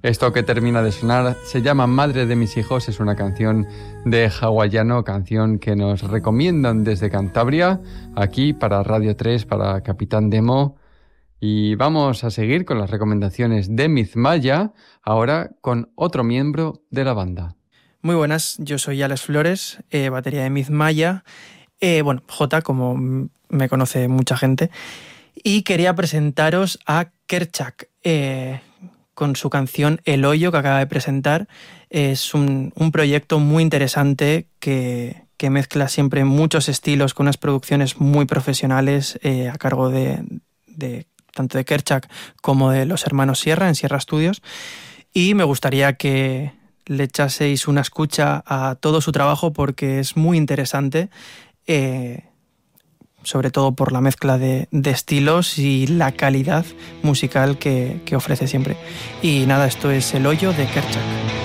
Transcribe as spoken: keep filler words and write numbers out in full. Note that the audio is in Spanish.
Esto que termina de sonar se llama Madre de mis hijos, es una canción de hawaiano, canción que nos recomiendan desde Cantabria, aquí para Radio tres, para Capitán Demo. Y vamos a seguir con las recomendaciones de Mizmaya, ahora con otro miembro de la banda. Muy buenas, yo soy Alex Flores, eh, batería de Mizmaya, eh, bueno, J, como me conoce mucha gente, y quería presentaros a Kerchak, eh, con su canción El Hoyo que acaba de presentar. Es un, un proyecto muy interesante que, que mezcla siempre muchos estilos con unas producciones muy profesionales eh, a cargo de, de tanto de Kerchak como de los hermanos Sierra en Sierra Studios, y me gustaría que le echaseis una escucha a todo su trabajo porque es muy interesante, eh, sobre todo por la mezcla de, de estilos y la calidad musical que, que ofrece siempre. Y nada, esto es El Hoyo de Kerchak.